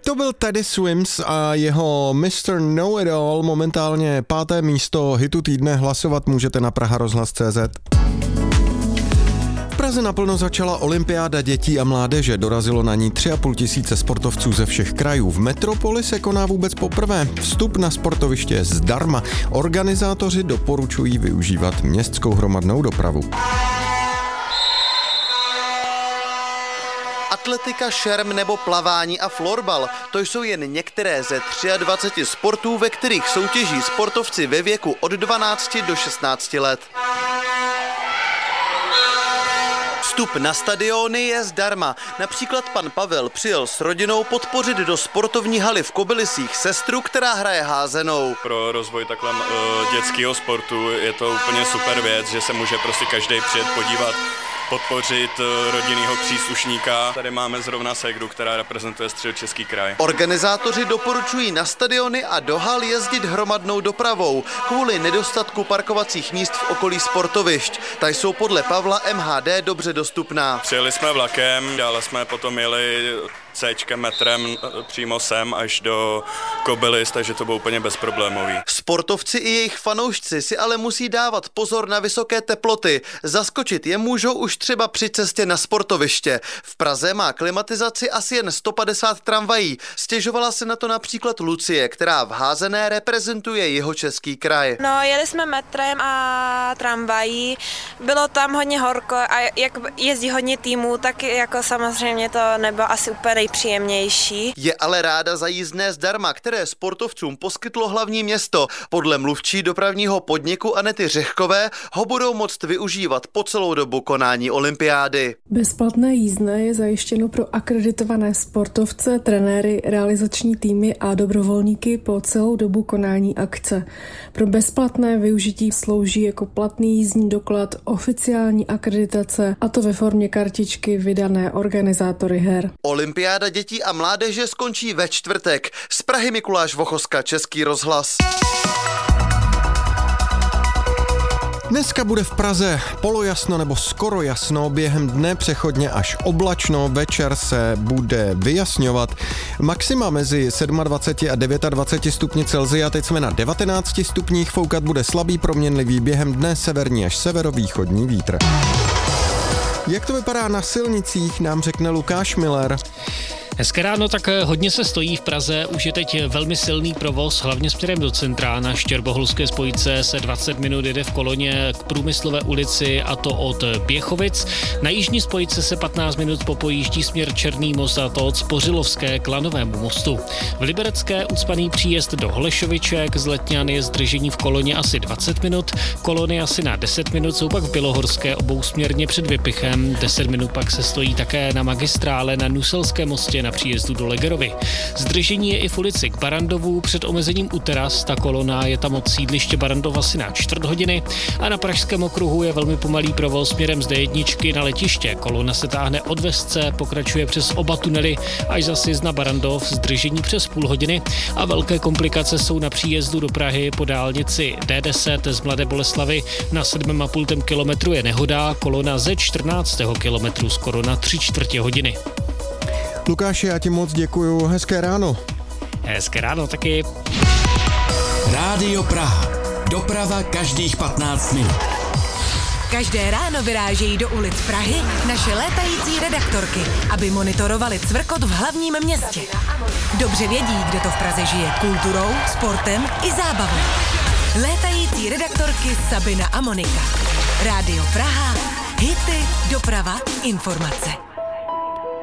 to byl Teddy Swims a jeho Mr. Know-It-All, momentálně 5. místo hitu týdne. Hlasovat můžete na praharozhlas.cz. V Praze naplno začala olympiáda dětí a mládeže. Dorazilo na ní 3,5 tisíce sportovců ze všech krajů. V metropoli se koná vůbec poprvé. Vstup na sportoviště je zdarma. Organizátoři doporučují využívat městskou hromadnou dopravu. Atletika, šerm nebo plavání a florbal. To jsou jen některé ze 23 sportů, ve kterých soutěží sportovci ve věku od 12 do 16 let. Vstup na stadiony je zdarma. Například pan Pavel přijel s rodinou podpořit do sportovní haly v Kobylisích sestru, která hraje házenou. Pro rozvoj takhle dětského sportu je to úplně super věc, že se může prostě každý přijet podívat, podpořit rodinného příslušníka. Tady máme zrovna ségru, která reprezentuje Středočeský kraj. Organizátoři doporučují na stadiony a do hal jezdit hromadnou dopravou kvůli nedostatku parkovacích míst v okolí sportovišť. Ta jsou podle Pavla MHD dobře dostupná. Přijeli jsme vlakem, dále jsme potom jeli Cčkem, metrem přímo sem až do Kobylis, takže to bylo úplně bezproblémový. Sportovci i jejich fanoušci si ale musí dávat pozor na vysoké teploty. Zaskočit je můžou už třeba při cestě na sportoviště. V Praze má klimatizaci asi jen 150 tramvají. Stěžovala se na to například Lucie, která v házené reprezentuje Jihočeský kraj. No, jeli jsme metrem a tramvají. Bylo tam hodně horko a jak jezdí hodně týmů, tak jako samozřejmě to nebylo asi úplně nejpříjemnější. Je ale ráda za jízdné zdarma, které sportovcům poskytlo hlavní město. Podle mluvčí dopravního podniku Anety Řehkové ho budou moct využívat po celou dobu konání olympiády. Bezplatné jízdné je zajištěno pro akreditované sportovce, trenéry, realizační týmy a dobrovolníky po celou dobu konání akce. Pro bezplatné využití slouží jako platný jízdní doklad oficiální akreditace, a to ve formě kartičky vydané organizátory her. Olympiáda dětí a mládeže skončí ve čtvrtek. Z Prahy Mikuláš Vochoska, Český rozhlas. Dneska bude v Praze polojasno nebo skoro jasno, během dne přechodně až oblačno, večer se bude vyjasňovat. Maxima mezi 27 a 29 stupni Celsia, teď jsme na 19 stupních, foukat bude slabý proměnlivý, během dne severní až severovýchodní vítr. Jak to vypadá na silnicích, nám řekne Lukáš Miller. Hezké ráno, tak hodně se stojí v Praze, už je teď velmi silný provoz, hlavně směrem do centra. Na Štěrboholské spojce se 20 minut jede v koloně k Průmyslové ulici, a to od Běchovic. Na jižní spojce se 15 minut popojíždí směr Černý most, a to od Spořilovské k Lanovému mostu. V Liberecké ucpaný příjezd do Holešoviček, z Letňany je zdržení v koloně asi 20 minut, kolony asi na 10 minut jsou pak v Bělohorské obousměrně před Vypichem, 10 minut pak se stojí také na magistrále na Nuselském mostě na příjezdu do Legerovy. Zdržení je i v ulici k Barandovu, před omezením u teras, ta kolona je tam od sídliště Barandov asi na čtvrt hodiny, a na Pražském okruhu je velmi pomalý provoz směrem z D1 na letiště. Kolona se táhne od Vesce, pokračuje přes oba tunely až za Sjezd Barandov, zdržení přes půl hodiny, a velké komplikace jsou na příjezdu do Prahy po dálnici D10 z Mladé Boleslavi. Na 7,5 kilometru je nehoda, kolona ze 14. kilometru skoro na 3/4 hodiny. Lukáši, já ti moc děkuju, hezké ráno. Hezké ráno taky. Rádio Praha. Doprava každých 15 minut. Každé ráno vyrážejí do ulic Prahy naše létající redaktorky, aby monitorovali cvrkot v hlavním městě. Dobře vědí, kde to v Praze žije kulturou, sportem i zábavou. Létající redaktorky Sabina a Monika. Rádio Praha. Hity, doprava, informace.